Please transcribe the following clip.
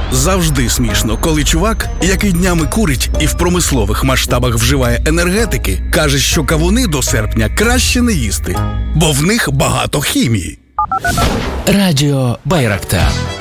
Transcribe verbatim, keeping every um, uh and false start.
Завжди смішно, коли чувак, який днями курить і в промислових масштабах вживає енергетики, каже, що кавуни до серпня краще не їсти, бо в них багато хімії. Радіо Байрактар.